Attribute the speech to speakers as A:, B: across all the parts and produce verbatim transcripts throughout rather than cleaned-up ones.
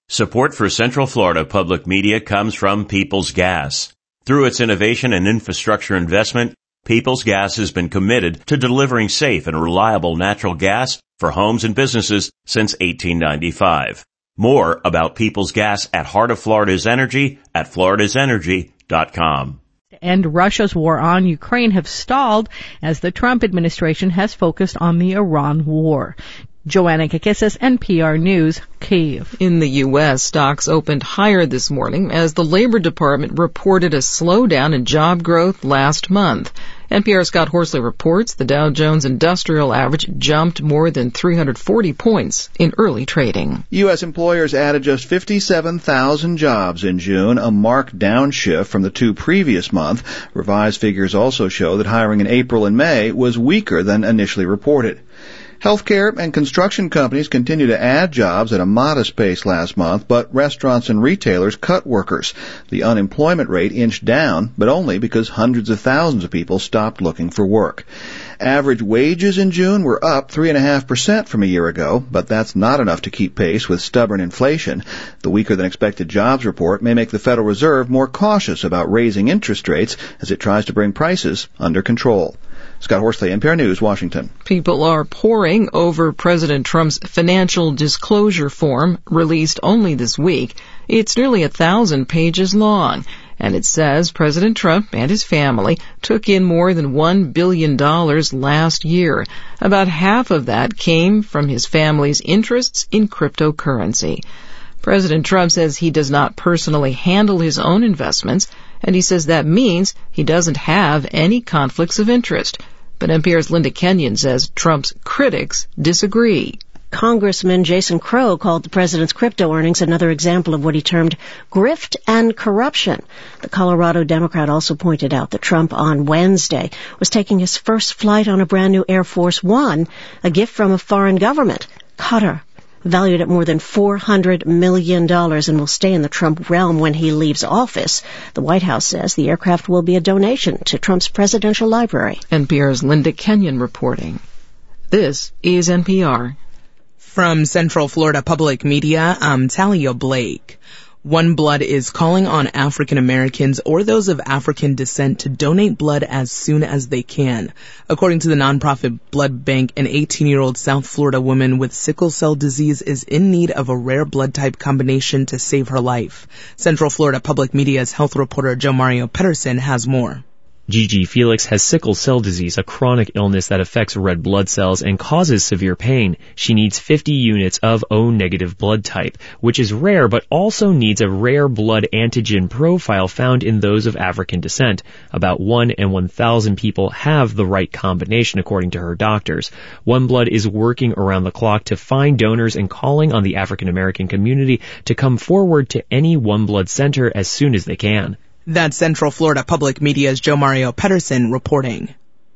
A: Support for Central Florida Public Media comes from Peoples Gas. Through its innovation and infrastructure investment, Peoples Gas has been committed to delivering safe and reliable natural gas for homes and businesses since eighteen ninety-five. More about Peoples Gas at Heart of Florida's Energy at floridas energy dot com.
B: And Russia's war on Ukraine have stalled as the Trump administration has focused on the Iran war. Joanna Kakissis, N P R News, Kyiv.
C: In the U S, stocks opened higher this morning as the Labor Department reported a slowdown in job growth last month. N P R's Scott Horsley reports the Dow Jones Industrial Average jumped more than three hundred forty points in early trading.
D: U S employers added just fifty-seven thousand jobs in June, a marked downshift from the two previous months. Revised figures also show that hiring in April and May was weaker than initially reported. Healthcare and construction companies continue to add jobs at a modest pace last month, but restaurants and retailers cut workers. The unemployment rate inched down, but only because hundreds of thousands of people stopped looking for work. Average wages in June were up three point five percent from a year ago, but that's not enough to keep pace with stubborn inflation. The weaker-than-expected jobs report may make the Federal Reserve more cautious about raising interest rates as it tries to bring prices under control. Scott Horsley, N P R News, Washington.
C: People are poring over President Trump's financial disclosure form, released only this week. It's nearly a thousand pages long, and it says President Trump and his family took in more than one billion dollars last year. About half of that came from his family's interests in cryptocurrency. President Trump says he does not personally handle his own investments, and he says that means he doesn't have any conflicts of interest. But N P R's Linda Kenyon says Trump's critics disagree.
E: Congressman Jason Crow called the president's crypto earnings another example of what he termed grift and corruption. The Colorado Democrat also pointed out that Trump on Wednesday was taking his first flight on a brand new Air Force One, a gift from a foreign government, Qatar, valued at more than four hundred million dollars, and will stay in the Trump realm when he leaves office. The White House says the aircraft will be a donation to Trump's presidential library.
C: N P R's Linda Kenyon reporting. This is N P R.
F: From Central Florida Public Media, I'm Talia Blake. One Blood is calling on African Americans or those of African descent to donate blood as soon as they can. According to the nonprofit Blood Bank, an eighteen-year-old South Florida woman with sickle cell disease is in need of a rare blood type combination to save her life. Central Florida Public Media's health reporter Joe Mario Pedersen has more.
G: Gigi Felix has sickle cell disease, a chronic illness that affects red blood cells and causes severe pain. She needs fifty units of O-negative blood type, which is rare but also needs a rare blood antigen profile found in those of African descent. About one in one thousand people have the right combination, according to her doctors. One Blood is working around the clock to find donors and calling on the African American community to come forward to any One Blood center as soon as they can.
F: That's Central Florida Public Media's Joe Mario Pedersen reporting.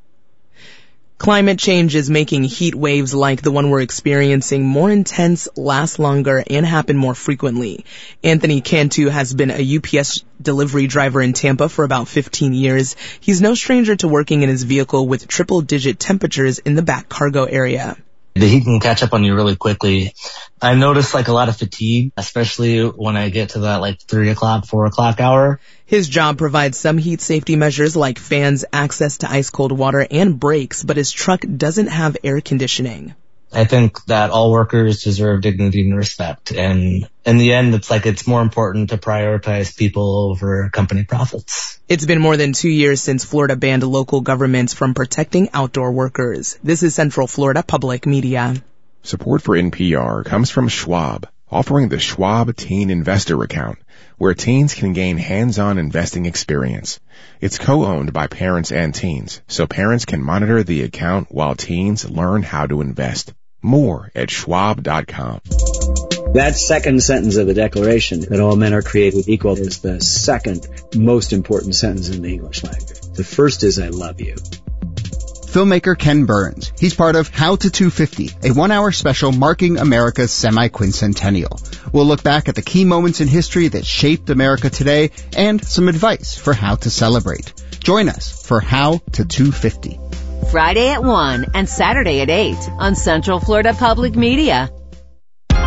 F: Climate change is making heat waves like the one we're experiencing more intense, last longer, and happen more frequently. Anthony Cantu has been a U P S delivery driver in Tampa for about fifteen years. He's no stranger to working in his vehicle with triple-digit temperatures in the back cargo area.
H: The heat can catch up on you really quickly. I notice like a lot of fatigue, especially when I get to that like three o'clock, four o'clock hour.
F: His job provides some heat safety measures like fans, access to ice cold water, and brakes, but his truck doesn't have air conditioning.
H: I think that all workers deserve dignity and respect. And in the end, it's like it's more important to prioritize people over company profits.
F: It's been more than two years since Florida banned local governments from protecting outdoor workers. This is Central Florida Public Media.
I: Support for N P R comes from Schwab, offering the Schwab Teen Investor Account, where teens can gain hands-on investing experience. It's co-owned by parents and teens, so parents can monitor the account while teens learn how to invest. More at schwab dot com.
J: That second sentence of the Declaration, that all men are created equal, is the second most important sentence in the English language. The first is, I love you.
K: Filmmaker Ken Burns. He's part of How to two fifty, a one-hour special marking America's semi-quincentennial. We'll look back at the key moments in history that shaped America today and some advice for how to celebrate. Join us for How to two fifty.
L: Friday at one and Saturday at eight on Central Florida Public Media.